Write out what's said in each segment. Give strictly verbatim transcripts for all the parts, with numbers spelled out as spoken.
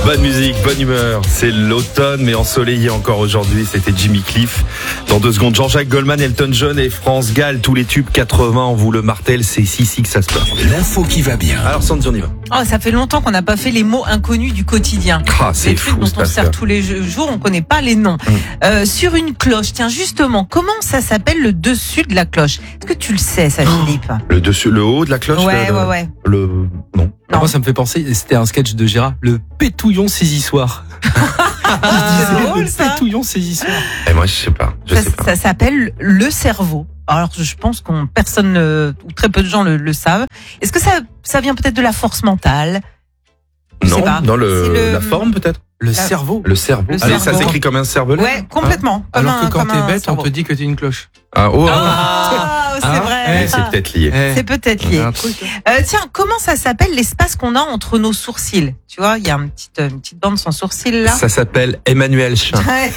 Bonne musique, bonne humeur. C'est l'automne, mais ensoleillé encore aujourd'hui. C'était Jimmy Cliff. Dans deux secondes, Jean-Jacques Goldman, Elton John et France Gall. Tous les tubes quatre-vingts, on vous le martèle. C'est ici que ça se passe. L'info qui va bien. Alors, Sandy, on y va. Oh, ça fait longtemps qu'on n'a pas fait les mots inconnus du quotidien. Ah, c'est les fou, trucs dont cette on sert affaire. tous les jours, on connaît pas les noms. Hum. Euh, sur une cloche, tiens justement, comment ça s'appelle le dessus de la cloche? Est-ce que tu le sais, ça, Philippe? Le dessus, le haut de la cloche. Ouais, le, ouais, ouais. Le, non. Non. Moi, ça me fait penser, c'était un sketch de Gérard, le pétouillon saisissoir. Ah, c'est drôle, le ça. pétouillon saisissoir. Et moi, je sais pas. Je Ça, sais pas. ça s'appelle le cerveau. Alors, je pense qu'on personne euh, ou très peu de gens le, le savent. Est-ce que ça, ça vient peut-être de la force mentale? Je sais Non, pas. dans le, C'est le- la forme peut-être. Le Ah. cerveau. Le cerveau. Le Allez, cerveau. ça s'écrit comme un cervelet. Ouais, complètement. Comme Alors un- que quand comme t'es un bête, on cerveau. te dit que t'es une cloche. Ah, oh, Ah, c'est Hein vrai. Eh, c'est peut-être lié. Eh, C'est peut-être il y lié. a un truc. Euh, tiens, comment ça s'appelle l'espace qu'on a entre nos sourcils? Tu vois, il y a une petite, une petite bande sans sourcils là. Ça s'appelle Emmanuel Chin. Ouais.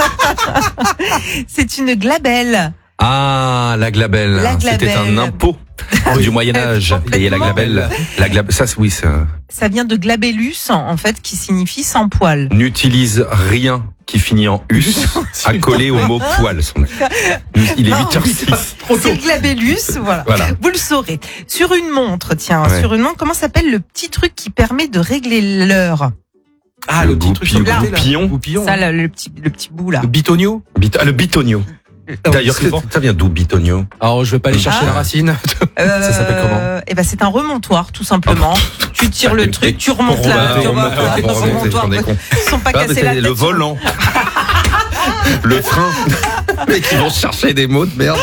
C'est une glabelle. Ah, la glabelle. La glabelle. C'était un impôt du Moyen-Âge. Et la glabelle. La glabelle. Ça, oui, ça. Ça vient de glabellus, en fait, qui signifie sans poil. N'utilise rien qui finit en us à coller au mot poil. Son- Il est Non, huit heures six. C'est le glabellus, voilà. Voilà. Vous le saurez. Sur une montre, tiens, Ouais. sur une montre, comment s'appelle le petit truc qui permet de régler l'heure? Ah, Le le petit truc goupillon. sur le côté, là. Goupillon. Goupillon. Ça, là, le petit, le petit bout là. Le bitonio. Bit- ah, le bitonio. D'ailleurs, c'est bon. ça vient d'où bitonio? Alors, je vais pas aller chercher Ah. la racine. Euh, s'appelle comment Eh ben, c'est un remontoir, tout simplement. Tu tires le truc, tu remontes Pour la, remonter, tu remontes remonter, la- remonter, le remontoir. on est con. Ils sont pas Ah, mais cassés la c'est tête. le sur- volant. Le frein. Mais qui vont chercher des mots de merde.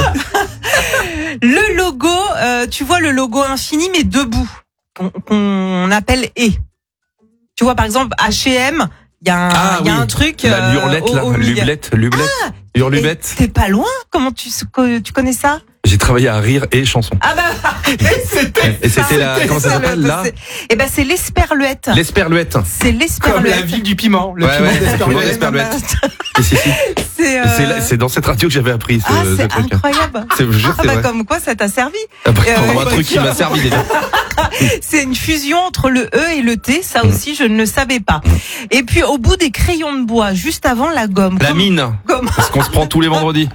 Le logo, euh, tu vois le logo infini, mais debout, qu'on, qu'on appelle E. Tu vois, par exemple, H et M, il y a un, Ah, il y a oui. un truc. La euh, lurlette, au- là. au milieu. Lublette. Lublette. Et Hurlubette. T'es pas loin? Comment tu, tu connais ça? J'ai travaillé à Rire et Chanson. Ah bah, c'était Et c'était la, comment ça s'appelle, là? Eh ben, c'est l'esperluette. L'esperluette. C'est Comme l'esperluette. la ville du piment. Le Ouais, piment ouais. d'Esperluette. Ouais, l'esperluette. Et si, si. C'est, euh, C'est là- c'est dans cette radio que j'avais appris ce, ah, ce c'est truc. incroyable. C'est, je vous jure, Ah c'est bah, vrai. comme quoi, ça t'a servi. Ah bah, Euh, pour un truc qui m'a servi déjà. C'est une fusion entre le E et le T. Ça aussi, je ne le savais pas. Et puis, au bout des crayons de bois, juste avant la gomme. La Comment- mine. comment- Parce qu'on se prend tous les vendredis.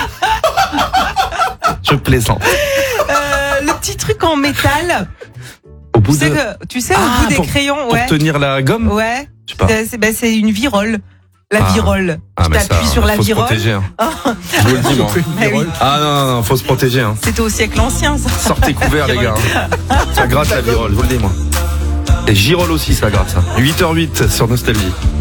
Je plaisante. Euh, le petit truc en métal. Au Tu bout sais, de, que, tu sais, Ah, au bout des pour- crayons, pour ouais. tenir la gomme. Ouais. Je sais pas. C'est, c'est- ben, c'est une virole. La Ah. virole. Ah, tu mais t'appuies ça, sur la faut se virole. protéger, hein. Je vous le dis, moi. Bah oui. Ah non, non, non, faut se protéger, hein. C'était au siècle ancien, ça. Sortez couverts, les gars. Ça gratte la virole, je vous le dis, moi. Et girole aussi, ça gratte, ça. huit heures huit sur Nostalgie.